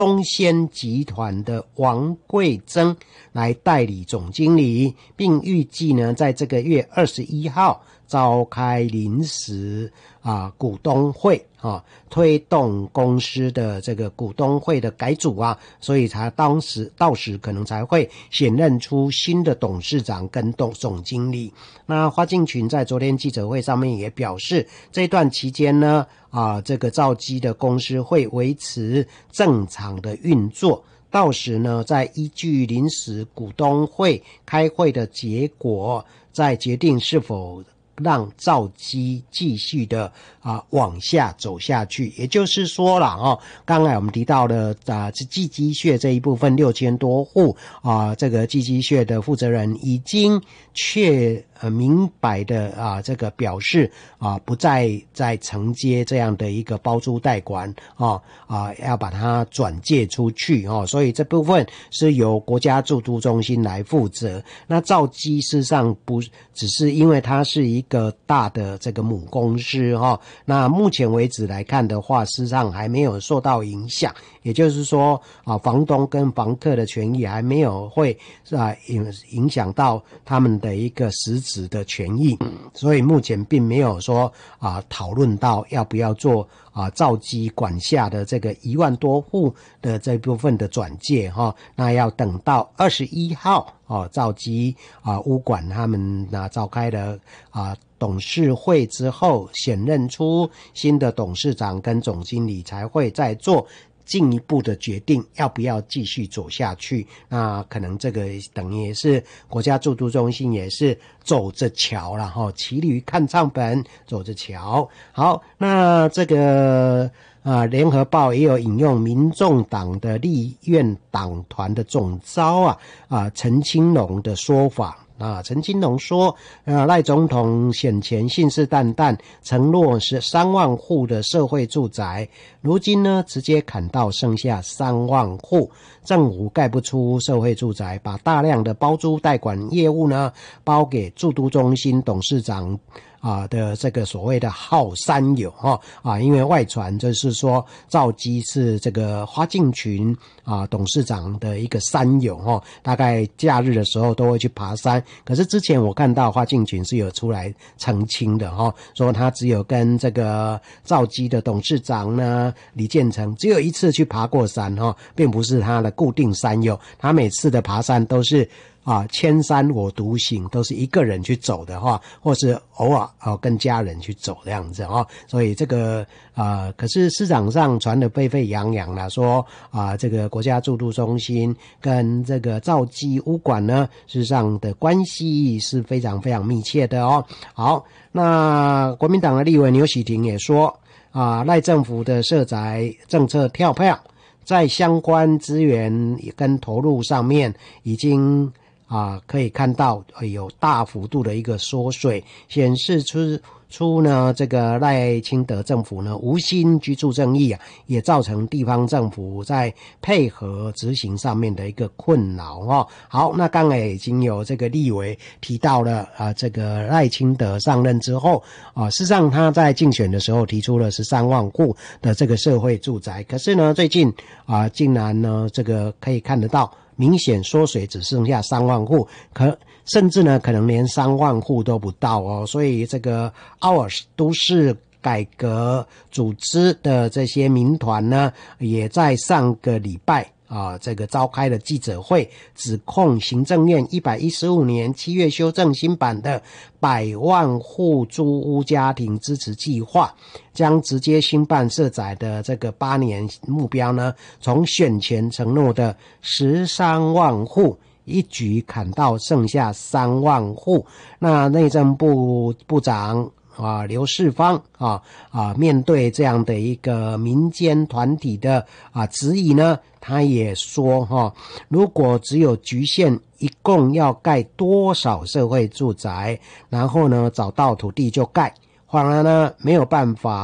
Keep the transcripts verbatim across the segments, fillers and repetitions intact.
东先集团的王贵增来代理总经理，并预计呢在这个月二十一号召开临时啊股东会啊，推动公司的这个股东会的改组啊，所以才当时到时可能才会选任出新的董事长跟董总经理。那花敬群在昨天记者会上面也表示，这段期间呢啊，这个兆基的公司会维持正常的运作，到时呢再依据临时股东会开会的结果，再决定是否让兆基继续的啊往下走下去。也就是说啦哦，刚才我们提到的啊是寄居蟹这一部分六千多户啊，这个寄居蟹的负责人已经确呃明白的啊这个表示啊不再再承接这样的一个包租代管啊啊要把它转借出去哦，所以这部分是由国家住都中心来负责。那兆基事实上不只是因为它是一个大的这个母公司哈、哦，那目前为止来看的话，事实上还没有受到影响，也就是说啊，房东跟房客的权益还没有会啊影影响到他们的一个实质的权益，所以目前并没有说啊讨论到要不要做啊兆基管辖的这个一万多户的这部分的转借哈、哦，那要等到二十一号哦，兆基啊物管他们啊召开了啊董事会之后，选任出新的董事长跟总经理，才会再做进一步的决定要不要继续走下去。那可能这个等于也是国家住都中心也是走着瞧啦齁，骑驴看唱本，走着瞧。好，那这个啊，联合报也有引用民众党的立院党团的总召啊啊陈清龙的说法。啊，陈清龙说，呃，赖总统选前信誓旦旦承诺是三万户的社会住宅，如今呢，直接砍到剩下三万户，政府盖不出社会住宅，把大量的包租代管业务呢，包给住都中心董事长啊的这个所谓的好山友哈啊，因为外传就是说兆基是这个花敬群啊董事长的一个山友哈，大概假日的时候都会去爬山。可是之前我看到花敬群是有出来澄清的哈，说他只有跟这个兆基的董事长呢李建成只有一次去爬过山哈，并不是他的固定山友，他每次的爬山都是啊，千山我独行，都是一个人去走的话，或是偶尔啊跟家人去走这样子哈，所以这个啊，可是市场上传得沸沸扬扬啦，说啊，这个国家住都中心跟这个兆基物管呢，事实上的关系是非常非常密切的哦。好，那国民党的立委牛喜婷也说啊，赖政府的社宅政策跳票，在相关资源跟投入上面已经啊，可以看到有大幅度的一个缩水，显示出出呢这个赖清德政府呢无心居住正义啊，也造成地方政府在配合执行上面的一个困扰哦。好，那刚才已经有这个立委提到了啊，这个赖清德上任之后啊，事实上他在竞选的时候提出了十三万户的这个社会住宅，可是呢最近啊竟然呢这个可以看得到明显缩水，只剩下三万户，可甚至呢可能连三万户都不到哦。所以这个奥尔都市改革组织的这些民团呢，也在上个礼拜啊，这个召开了记者会，指控行政院一百一十五年七月修正新版的百万户租屋家庭支持计划，将直接兴办社宅的这个八年目标呢，从选前承诺的十三万户一举砍到剩下三万户。那内政部部长啊，刘世芳啊啊，面对这样的一个民间团体的啊质疑呢，他也说哈、啊，如果只有局限一共要盖多少社会住宅，然后呢找到土地就盖，反而呢没有办法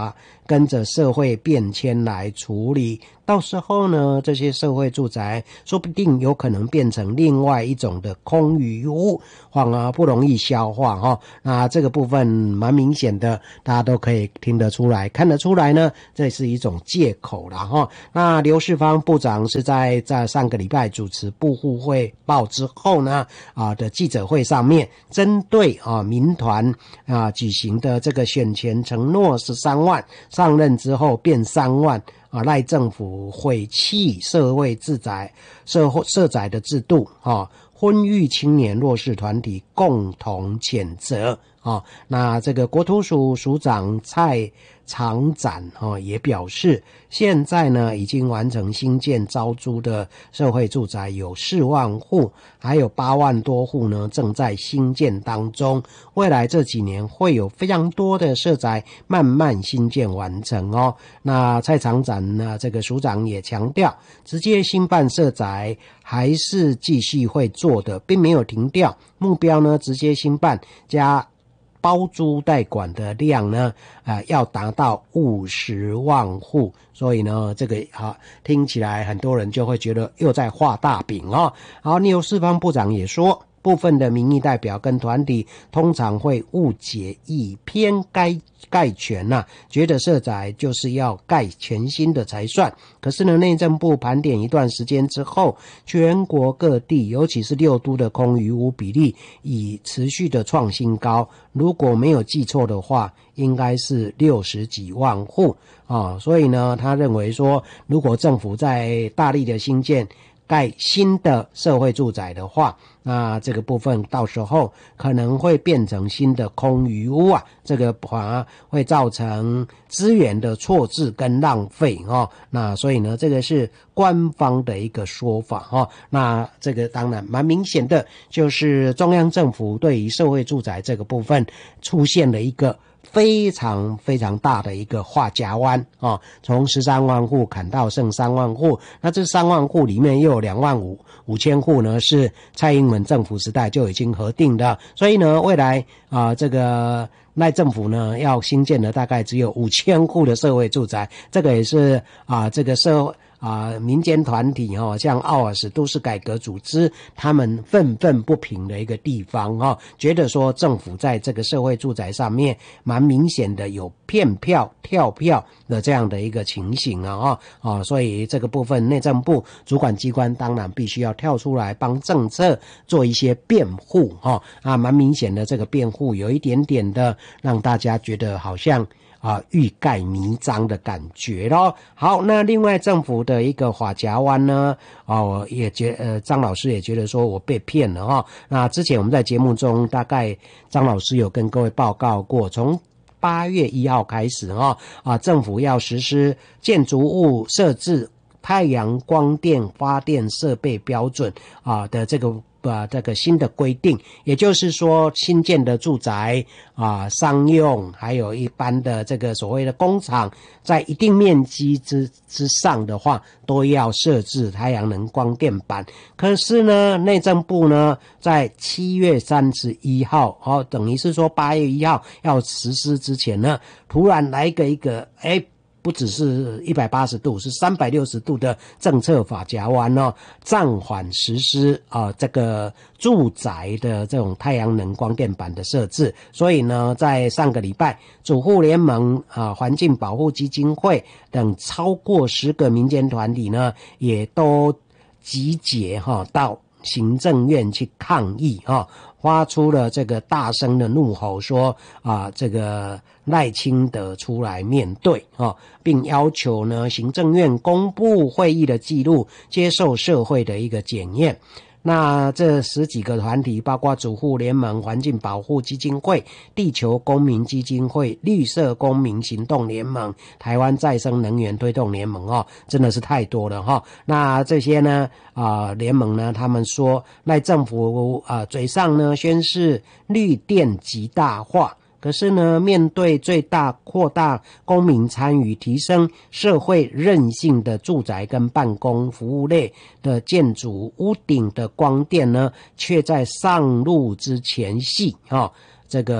跟着社会变迁来处理。到时候呢，这些社会住宅说不定有可能变成另外一种的空余屋，反而不容易消化哈。那这个部分蛮明显的，大家都可以听得出来、看得出来呢，这是一种借口啦哈。那刘世芳部长是在在上个礼拜主持部户汇报之后呢啊的记者会上面，针对啊民团啊举行的这个选前承诺十三万，上任之后变三万。啊，赖政府毁弃社会住宅、社会社宅的制度啊，婚育青年弱势团体共同谴责啊。那这个国土署署长蔡长展啊也表示，现在呢已经完成新建招租的社会住宅有四万户，还有八万多户呢正在新建当中。未来这几年会有非常多的社宅慢慢新建完成哦。那蔡长展呢，这个署长也强调，直接新办社宅还是继续会做的，并没有停掉。目标呢，直接新办加包租代管的量呢，呃，要达到五十万户。所以呢，这个啊，听起来很多人就会觉得又在画大饼哦。好，刘世芳部长也说，部分的民意代表跟团体通常会误解，以偏概概全呐、啊，觉得社宅就是要盖全新的才算。可是呢，内政部盘点一段时间之后，全国各地，尤其是六都的空余屋比例已持续的创新高。如果没有记错的话，应该是六十几万户啊。所以呢，他认为说，如果政府在大力的新建盖新的社会住宅的话，那这个部分到时候可能会变成新的空余屋啊，这个反而会造成资源的错置跟浪费哦。那所以呢，这个是官方的一个说法哦。那这个当然蛮明显的，就是中央政府对于社会住宅这个部分出现了一个非常非常大的一个画夹弯啊，从十三万户砍到剩三万户，那这三万户里面又有两万五五千户呢是蔡英文政府时代就已经核定的，所以呢，未来啊、呃、这个赖政府呢要新建的大概只有五千户的社会住宅，这个也是啊、呃、这个社会。啊、呃，民间团体哦，像奥尔斯都市改革组织，他们愤愤不平的一个地方哦，觉得说政府在这个社会住宅上面蛮明显的有骗票、跳票的这样的一个情形啊啊、哦，所以这个部分内政部主管机关当然必须要跳出来帮政策做一些辩护哈啊，蛮明显的这个辩护有一点点的让大家觉得好像。啊，欲盖弥彰的感觉咯。好，那另外政府的一个法夹湾呢，啊，我也觉呃张老师也觉得说我被骗了哈。那之前我们在节目中大概张老师有跟各位报告过，从八月一号开始哈啊，政府要实施建筑物设置太阳光电发电设备标准啊的这个。啊，这个新的规定，也就是说，新建的住宅啊、商用，还有一般的这个所谓的工厂，在一定面积之之上的话，都要设置太阳能光电板。可是呢，内政部呢，在七月三十一号，哦，等于是说八月一号要实施之前呢，突然来个一个，哎。不只是一百八十度，是三百六十度的政策法夹弯哦，暂缓实施啊、呃、这个住宅的这种太阳能光电板的设置。所以呢，在上个礼拜，主妇联盟啊、环境保护基金会等超过十个民间团体呢，也都集结哈、哦、到行政院去抗议哈、哦。发出了这个大声的怒吼说啊，这个赖清德出来面对啊，并要求呢行政院公布会议的记录，接受社会的一个检验。那这十几个团体，包括主妇联盟、环境保护基金会、地球公民基金会、绿色公民行动联盟、台湾再生能源推动联盟哦，真的是太多了哈、哦。那这些呢啊、呃、联盟呢，他们说赖政府啊、呃、嘴上呢宣示绿电极大化。可是呢，面对最大扩大公民参与、提升社会韧性的住宅跟办公服务类的建筑屋顶的光电呢，却在上路之前夕啊、哦，这个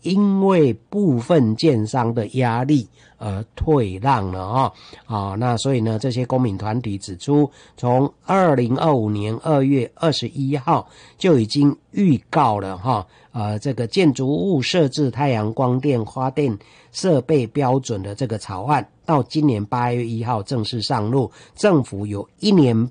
因为部分建商的压力而退让了哈、哦、啊，那所以呢，这些公民团体指出，从二零二五年二月二十一号就已经预告了哈，呃，这个建筑物设置太阳光电发电设备标准的这个草案，到今年八月一号正式上路，政府有一年